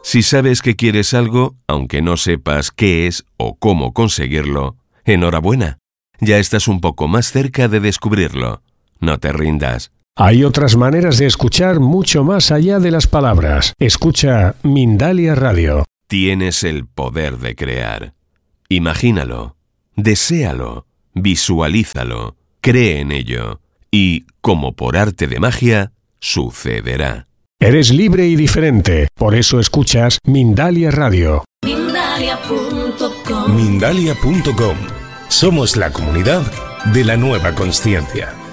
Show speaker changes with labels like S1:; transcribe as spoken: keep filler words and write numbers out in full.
S1: Si sabes que quieres algo, aunque no sepas qué es o cómo conseguirlo, enhorabuena. Ya estás un poco más cerca de descubrirlo. No te rindas.
S2: Hay otras maneras de escuchar mucho más allá de las palabras. Escucha Mindalia Radio.
S1: Tienes el poder de crear. Imagínalo, deséalo, visualízalo, cree en ello y, como por arte de magia, sucederá.
S2: Eres libre y diferente, por eso escuchas Mindalia Radio.
S3: Mindalia punto com.
S4: Mindalia punto com. Somos la comunidad de la nueva consciencia.